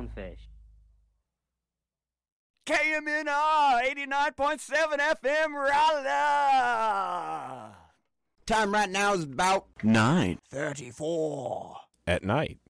Bonefish. KMNR 89.7 FM Raleigh. Time right now is about 9:34 at night.